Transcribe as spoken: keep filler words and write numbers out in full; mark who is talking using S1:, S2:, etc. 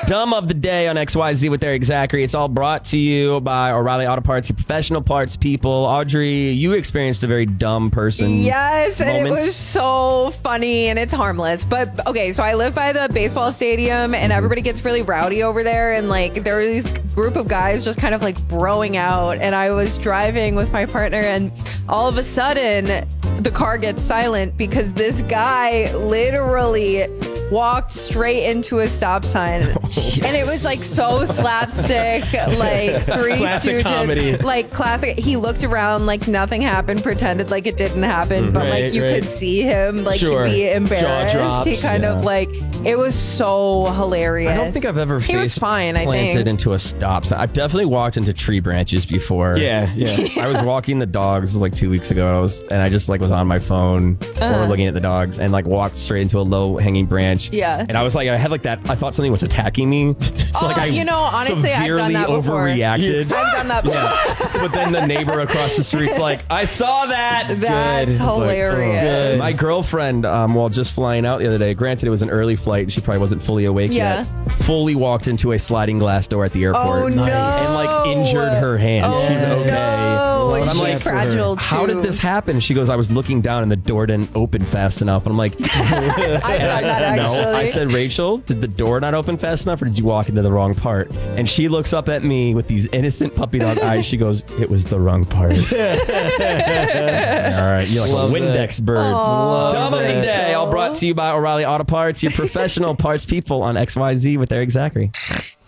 S1: Dumb of the day on X Y Z with Eric Zachary. It's all brought to you by O'Reilly Auto Parts, your professional parts people. Audrey, you experienced a very dumb person.
S2: Yes, and
S1: moment.
S2: it was so funny, and it's harmless. But okay, so I live by the baseball stadium, and everybody gets really rowdy over there, and like there were these group of guys just kind of like broing out, and I was driving with my partner, and all of a sudden the car gets silent because this guy literally walked straight into a stop sign. Yes. And it was like so slapstick, like Three
S1: Classic
S2: Stooges,
S1: comedy.
S2: like classic. He looked around like nothing happened, pretended like it didn't happen, but
S1: Right,
S2: like you
S1: right.
S2: could see him like
S1: Sure.
S2: he'd be embarrassed.
S1: Jaw
S2: He
S1: drops,
S2: kind
S1: yeah.
S2: of like, it was so hilarious.
S1: I don't think I've ever
S2: He was
S1: face
S2: fine, I
S1: planted
S2: think.
S1: into a stop sign. I've definitely walked into tree branches before.
S3: Yeah, yeah.
S1: I was walking the dogs this was like two weeks ago, and I was and I just like was on my phone
S2: Uh-huh.
S1: or looking at the dogs and like walked straight into a low hanging branch.
S2: Yeah.
S1: And I was like, I had like that. I thought something was attacking me. So
S2: Oh,
S1: like I
S2: you know, honestly, I've
S1: severely
S2: done that before.
S1: overreacted.
S2: I've done that before.
S1: Yeah. But then the neighbor across the street's like, I saw that.
S2: That's
S1: It's like, oh.
S2: hilarious.
S1: My girlfriend, um, while just flying out the other day, granted it was an early flight and she probably wasn't fully awake
S2: Yeah.
S1: yet, fully walked into a sliding glass door at the airport.
S2: Oh, no.
S1: And like injured her hand.
S2: Oh,
S1: She's okay.
S2: no.
S1: But
S2: And
S1: I'm
S2: she's
S1: like,
S2: fragile,
S1: how
S2: too.
S1: did this happen? She goes, I was looking down and the door didn't open fast enough. And I'm like,
S2: I've done that
S1: no.
S2: actually.
S1: I said, Rachel, did the door not open fast enough or did you walk into the wrong part? And she looks up at me with these innocent puppy dog eyes. She goes, it was the wrong part. All right, you're like
S3: Love
S1: a Windex bird.
S2: Aw.
S1: Dumb of the
S3: that.
S1: day, all brought to you by O'Reilly Auto Parts, your professional parts people on X Y Z with Eric Zachary.